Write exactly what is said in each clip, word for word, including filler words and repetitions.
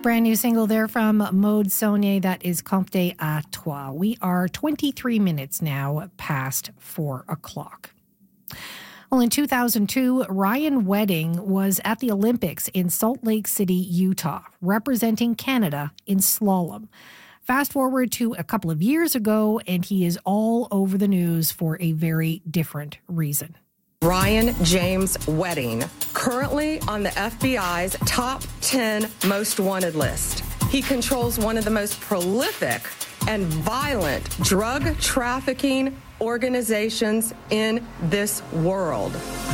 Brand new single there from Maude Sonier. That is Compte à Toi. We are twenty-three minutes now past four o'clock. Well, in two thousand two, Ryan Wedding was at the Olympics in Salt Lake City, Utah, representing Canada in slalom. Fast forward to a couple of years ago, and he is all over the news for a very different reason. Ryan James Wedding, currently on the F B I's top ten most wanted list. He controls one of the most prolific and violent drug trafficking organizations in this world.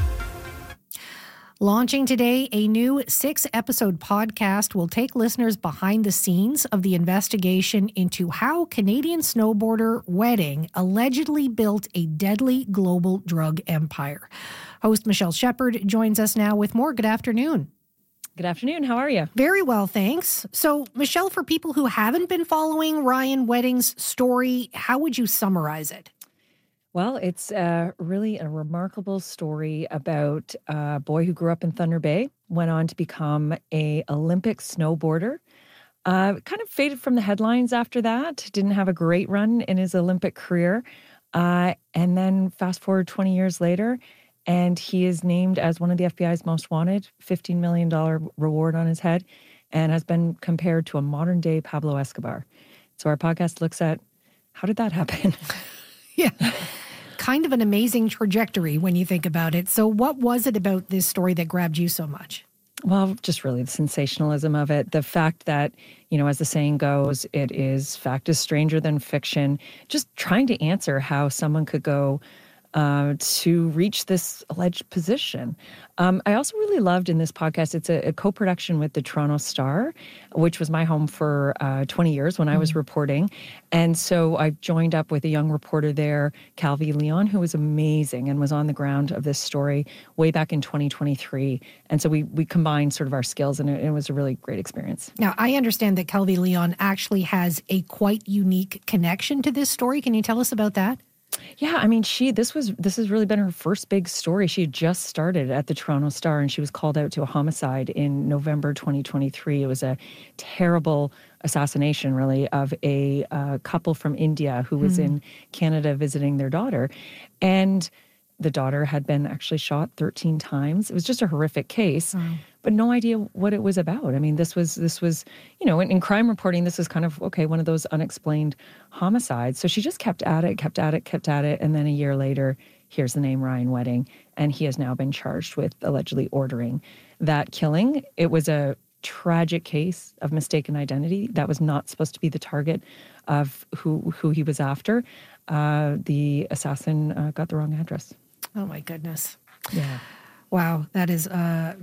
Launching today, a new six-episode podcast will take listeners behind the scenes of the investigation into how Canadian snowboarder Wedding allegedly built a deadly global drug empire. Host Michelle Shepard joins us now with more. Good afternoon. Good afternoon. How are you? Very well, thanks. So, Michelle, for people who haven't been following Ryan Wedding's story, how would you summarize it? Well, it's uh, really a remarkable story about a boy who grew up in Thunder Bay, went on to become a Olympic snowboarder, uh, kind of faded from the headlines after that, didn't have a great run in his Olympic career, uh, and then fast forward twenty years later, and he is named as one of the F B I's most wanted, fifteen million dollars reward on his head, and has been compared to a modern-day Pablo Escobar. So our podcast looks at, how did that happen? Yeah. Kind of an amazing trajectory when you think about it. So what was it about this story that grabbed you so much? Well, just really the sensationalism of it. The fact that, you know, as the saying goes, it is fact is stranger than fiction. Just trying to answer how someone could go uh, to reach this alleged position. Um, I also really loved in this podcast, it's a, a co-production with the Toronto Star, which was my home for uh, twenty years when I was mm-hmm. reporting. And so I joined up with a young reporter there, Calvi Leon, who was amazing and was on the ground of this story way back in twenty twenty-three. And so we we combined sort of our skills, and it, it was a really great experience. Now, I understand that Calvi Leon actually has a quite unique connection to this story. Can you tell us about that? Yeah, I mean, she, this was, this has really been her first big story. She had just started at the Toronto Star, and she was called out to a homicide in November twenty twenty-three. It was a terrible assassination, really, of a uh, couple from India who was mm. in Canada visiting their daughter. And the daughter had been actually shot thirteen times. It was just a horrific case, wow. but no idea what it was about. I mean, this was, this was, you know, in, in crime reporting, this is kind of, okay, one of those unexplained homicides. So she just kept at it, kept at it, kept at it. And then a year later, here's the name Ryan Wedding. And he has now been charged with allegedly ordering that killing. It was a tragic case of mistaken identity. That was not supposed to be the target of who, who he was after. Uh, the assassin uh, got the wrong address. Oh, my goodness. Yeah. Wow. That is, uh,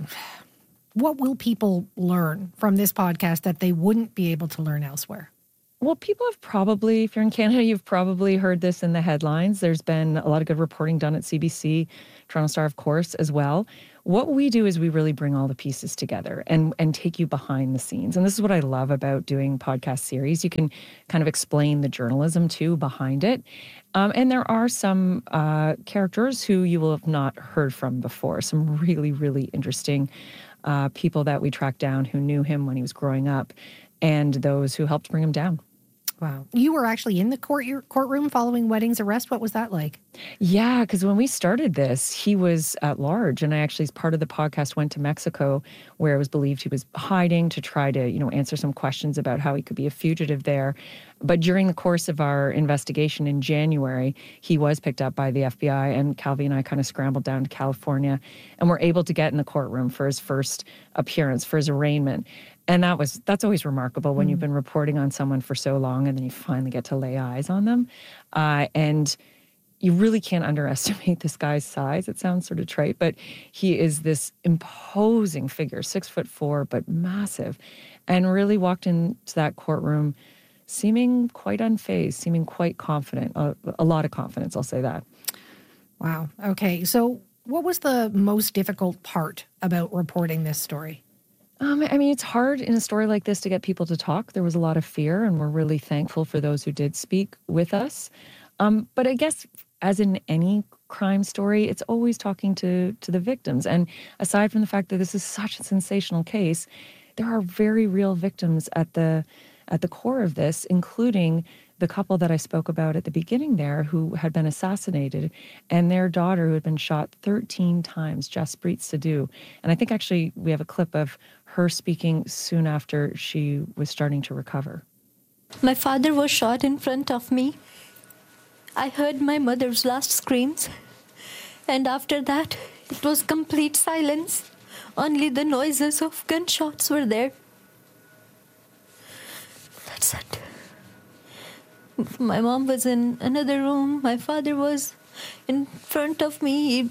what will people learn from this podcast that they wouldn't be able to learn elsewhere? Well, people have probably, if you're in Canada, you've probably heard this in the headlines. There's been a lot of good reporting done at C B C, Toronto Star, of course, as well. What we do is we really bring all the pieces together and, and take you behind the scenes. And this is what I love about doing podcast series. You can kind of explain the journalism, too, behind it. Um, and there are some uh, characters who you will have not heard from before, some really, really interesting uh, people that we tracked down who knew him when he was growing up, and those who helped bring him down. Wow. You were actually in the court courtroom following Wedding's arrest. What was that like? Yeah, because when we started this, he was at large. And I actually, as part of the podcast, went to Mexico, where it was believed he was hiding to try to, you know, answer some questions about how he could be a fugitive there. But during the course of our investigation in January, he was picked up by the F B I, and Calvi and I kind of scrambled down to California and were able to get in the courtroom for his first appearance, for his arraignment. And that was, that's always remarkable when mm. you've been reporting on someone for so long and then you finally get to lay eyes on them. Uh, and you really can't underestimate this guy's size. It sounds sort of trite, but he is this imposing figure, six foot four, but massive, and really walked into that courtroom seeming quite unfazed, seeming quite confident, a, a lot of confidence, I'll say that. Wow. Okay. So what was the most difficult part about reporting this story? Um, I mean, it's hard in a story like this to get people to talk. There was a lot of fear, and we're really thankful for those who did speak with us. Um, but I guess, as in any crime story, it's always talking to to the victims. And aside from the fact that this is such a sensational case, there are very real victims at the at the core of this, including the couple that I spoke about at the beginning there who had been assassinated, and their daughter who had been shot thirteen times, Jaspreet Sidhu. And I think actually we have a clip of her speaking soon after she was starting to recover. My father was shot in front of me. I heard my mother's last screams. And after that, it was complete silence. Only the noises of gunshots were there. That's it. My mom was in another room. My father was in front of me. He,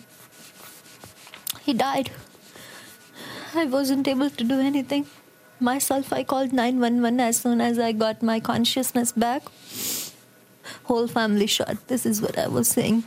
he died. I wasn't able to do anything. Myself, I called nine one one as soon as I got my consciousness back. Whole family shot. This is what I was saying.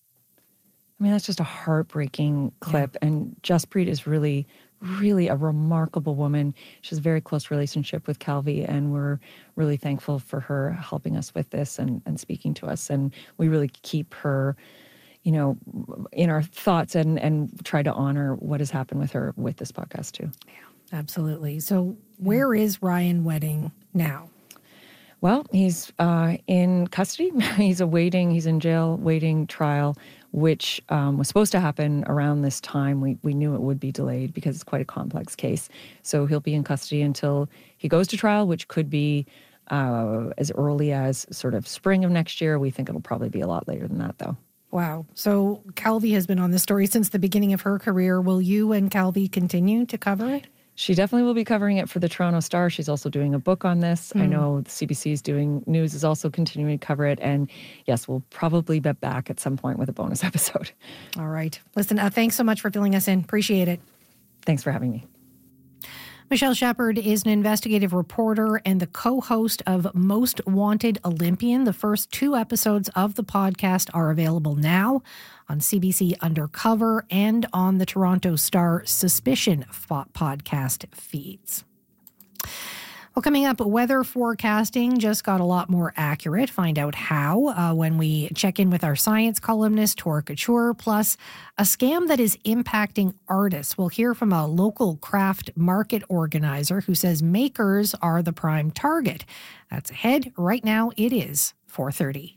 I mean, that's just a heartbreaking clip. Yeah. And Jaspreet is really, really a remarkable woman. She has a very close relationship with Calvi, and we're really thankful for her helping us with this and, and speaking to us. And we really keep her, you know, in our thoughts and, and try to honor what has happened with her with this podcast too. Yeah. Absolutely. So where is Ryan Wedding now? Well, he's uh, in custody. He's awaiting, he's in jail, waiting trial, which um, was supposed to happen around this time. We we knew it would be delayed because it's quite a complex case. So he'll be in custody until he goes to trial, which could be uh, as early as sort of spring of next year. We think it'll probably be a lot later than that, though. Wow. So Calvi has been on this story since the beginning of her career. Will you and Calvi continue to cover it? She definitely will be covering it for the Toronto Star. She's also doing a book on this. Mm. I know the C B C is doing news, is also continuing to cover it. And yes, we'll probably be back at some point with a bonus episode. All right. Listen, uh, thanks so much for filling us in. Appreciate it. Thanks for having me. Michelle Shepard is an investigative reporter and the co-host of Most Wanted Olympian. The first two episodes of the podcast are available now on C B C Undercover and on the Toronto Star Suspicion podcast feeds. Well, coming up, weather forecasting just got a lot more accurate. Find out how uh, when we check in with our science columnist, Tor Couture, plus a scam that is impacting artists. We'll hear from a local craft market organizer who says makers are the prime target. That's ahead. Right now, it is four thirty.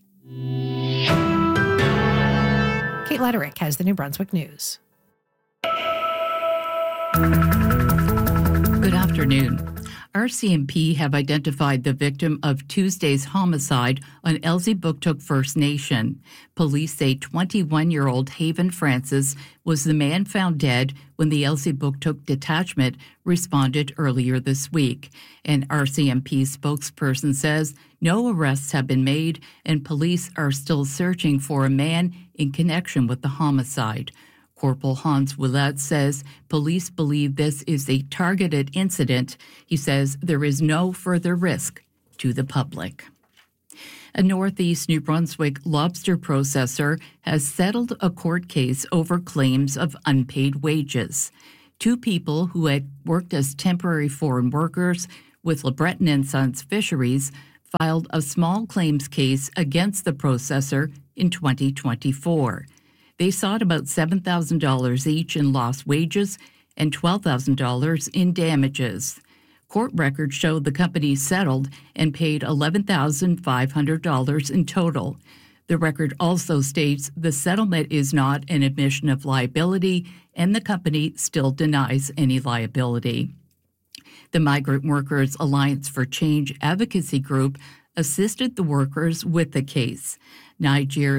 Kate Lederick has the New Brunswick News. Good afternoon. R C M P have identified the victim of Tuesday's homicide on Elsipogtog First Nation. Police say twenty-one-year-old Haven Francis was the man found dead when the Elsipogtog detachment responded earlier this week. An R C M P spokesperson says no arrests have been made and police are still searching for a man in connection with the homicide. Corporal Hans Willett says police believe this is a targeted incident. He says there is no further risk to the public. A Northeast New Brunswick lobster processor has settled a court case over claims of unpaid wages. Two people who had worked as temporary foreign workers with LeBreton and Sons Fisheries filed a small claims case against the processor in twenty twenty-four. They sought about seven thousand dollars each in lost wages and twelve thousand dollars in damages. Court records show the company settled and paid eleven thousand five hundred dollars in total. The record also states the settlement is not an admission of liability, and the company still denies any liability. The Migrant Workers Alliance for Change advocacy group assisted the workers with the case. Niger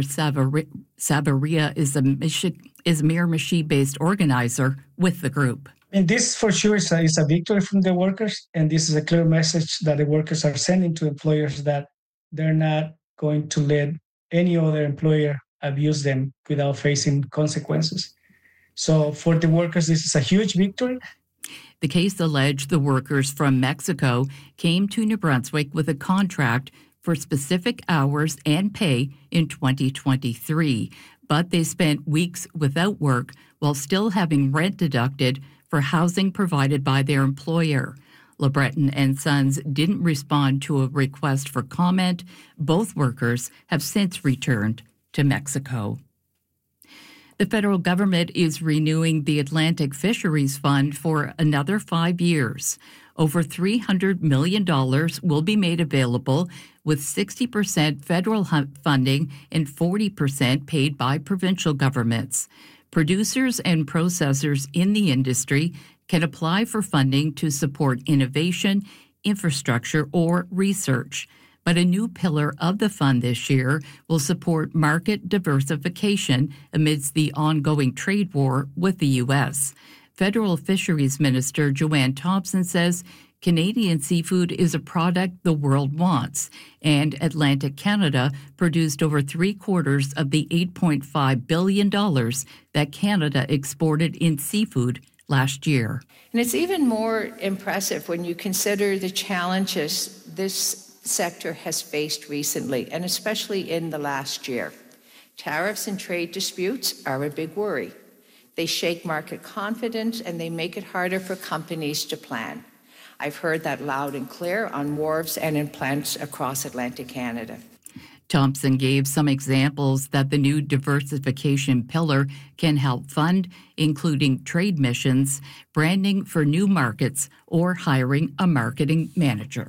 Savaria is a, Michi- is a Miramichi-based organizer with the group. And this, for sure, is a, is a victory from the workers, and this is a clear message that the workers are sending to employers that they're not going to let any other employer abuse them without facing consequences. So for the workers, this is a huge victory. The case alleged the workers from Mexico came to New Brunswick with a contract for specific hours and pay in twenty twenty-three, but they spent weeks without work while still having rent deducted for housing provided by their employer. LeBreton and Sons didn't respond to a request for comment. Both workers have since returned to Mexico. The federal government is renewing the Atlantic Fisheries Fund for another five years. Over three hundred million dollars will be made available, with sixty percent federal funding and forty percent paid by provincial governments. Producers and processors in the industry can apply for funding to support innovation, infrastructure, or research. But a new pillar of the fund this year will support market diversification amidst the ongoing trade war with the U S. Federal Fisheries Minister Joanne Thompson says Canadian seafood is a product the world wants, and Atlantic Canada produced over three quarters of the eight point five billion dollars that Canada exported in seafood last year. And it's even more impressive when you consider the challenges this sector has faced recently, and especially in the last year. Tariffs and trade disputes are a big worry. They shake market confidence and they make it harder for companies to plan. I've heard that loud and clear on wharves and in plants across Atlantic Canada. Thompson gave some examples that the new diversification pillar can help fund, including trade missions, branding for new markets, or hiring a marketing manager.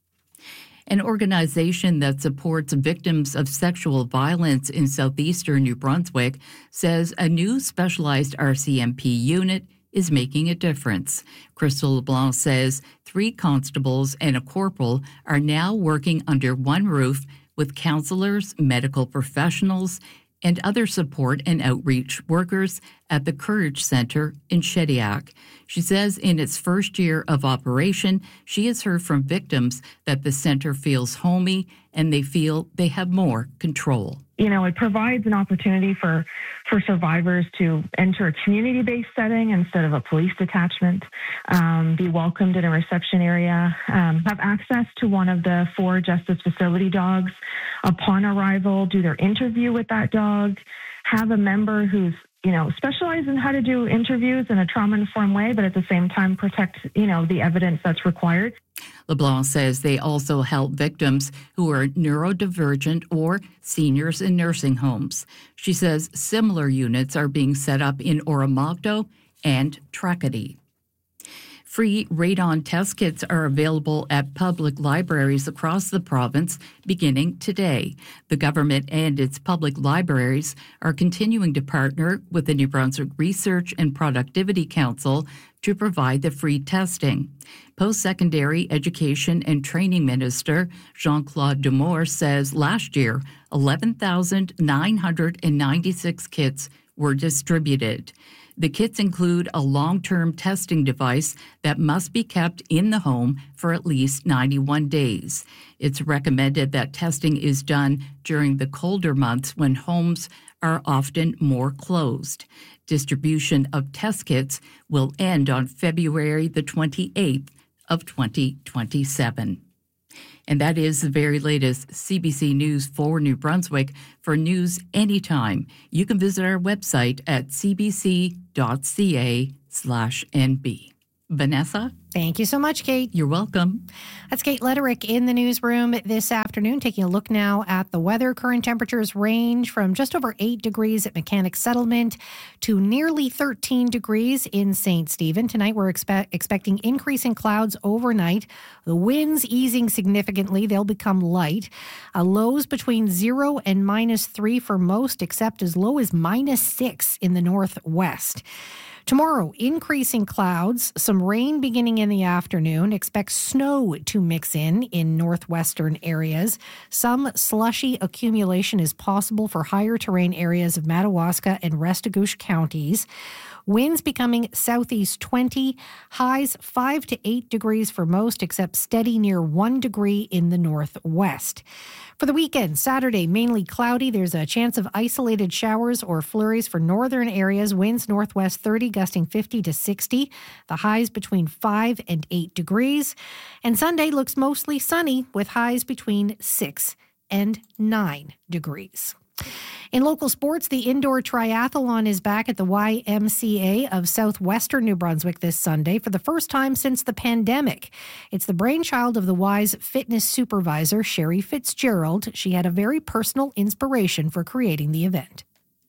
An organization that supports victims of sexual violence in southeastern New Brunswick says a new specialized R C M P unit is making a difference. Crystal LeBlanc says three constables and a corporal are now working under one roof with counselors, medical professionals, and other support and outreach workers at the Courage Centre in Shediac. She says in its first year of operation, she has heard from victims that the centre feels homey and they feel they have more control. You know, it provides an opportunity for, for survivors to enter a community-based setting instead of a police detachment, um, be welcomed in a reception area, um, have access to one of the four justice facility dogs upon arrival, do their interview with that dog, have a member who's, you know, specialize in how to do interviews in a trauma-informed way, but at the same time protect, you know, the evidence that's required. LeBlanc says they also help victims who are neurodivergent or seniors in nursing homes. She says similar units are being set up in Oromocto and Tracadie. Free radon test kits are available at public libraries across the province beginning today. The government and its public libraries are continuing to partner with the New Brunswick Research and Productivity Council to provide the free testing. Post-secondary Education and Training Minister Jean-Claude Demore says last year, eleven thousand nine hundred ninety-six kits were distributed. The kits include a long-term testing device that must be kept in the home for at least ninety-one days. It's recommended that testing is done during the colder months when homes are often more closed. Distribution of test kits will end on February the twenty-eighth of twenty twenty-seven. And that is the very latest C B C News for New Brunswick. For news anytime, you can visit our website at c b c dot c a slash n b. Vanessa? Thank you so much, Kate. You're welcome. That's Kate Lederick in the newsroom this afternoon, taking a look now at the weather. Current temperatures range from just over eight degrees at Mechanic Settlement to nearly thirteen degrees in Saint Stephen. Tonight, we're expe- expecting increasing clouds overnight. The winds easing significantly. They'll become light. Uh, lows between zero and minus three for most, except as low as minus six in the northwest. Tomorrow, increasing clouds, some rain beginning in the afternoon. Expect snow to mix in in northwestern areas. Some slushy accumulation is possible for higher terrain areas of Madawaska and Restigouche counties. Winds becoming southeast twenty, highs five to eight degrees for most, except steady near one degree in the northwest. For the weekend, Saturday, mainly cloudy. There's a chance of isolated showers or flurries for northern areas. Winds northwest thirty, gusting fifty to sixty. The highs between five and eight degrees. And Sunday looks mostly sunny with highs between six and nine degrees. In local sports, the indoor triathlon is back at the Y M C A of southwestern New Brunswick this Sunday for the first time since the pandemic. It's the brainchild of the Y's fitness supervisor, Sherry Fitzgerald. She had a very personal inspiration for creating the event.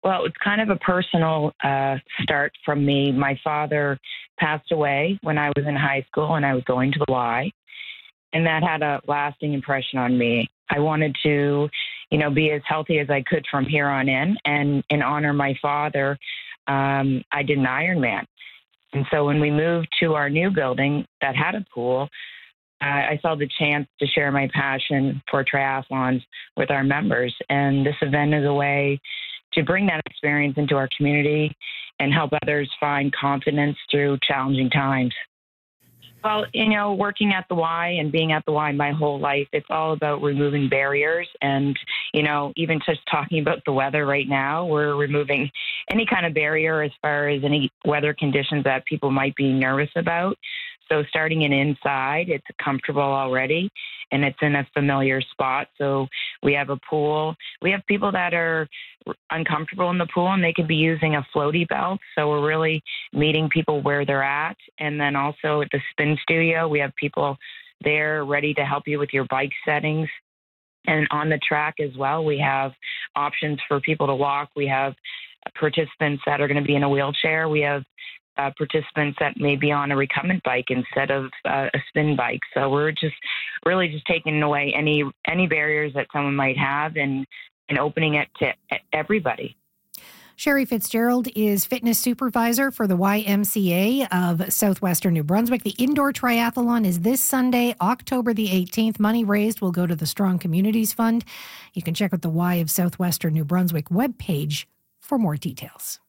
Well, it's kind of a personal uh, start from me. My father passed away when I was in high school and I was going to the Y, and that had a lasting impression on me. I wanted to, you know, be as healthy as I could from here on in, and in honor of my father, um, I did an Ironman. And so when we moved to our new building that had a pool, uh, I saw the chance to share my passion for triathlons with our members. And this event is a way to bring that experience into our community and help others find confidence through challenging times. Well, you know, working at the Y and being at the Y my whole life, it's all about removing barriers. And, you know, even just talking about the weather right now, we're removing any kind of barrier as far as any weather conditions that people might be nervous about. So starting it inside, it's comfortable already, and it's in a familiar spot. So we have a pool. We have people that are uncomfortable in the pool, and they could be using a floaty belt. So we're really meeting people where they're at. And then also at the spin studio, we have people there ready to help you with your bike settings. And on the track as well, we have options for people to walk. We have participants that are going to be in a wheelchair. We have Uh, participants that may be on a recumbent bike instead of uh, a spin bike. So we're just really just taking away any any barriers that someone might have and, and opening it to everybody. Sherry Fitzgerald is fitness supervisor for the Y M C A of Southwestern New Brunswick. The indoor triathlon is this Sunday, October the eighteenth. Money raised will go to the Strong Communities Fund. You can check out the Y of Southwestern New Brunswick webpage for more details.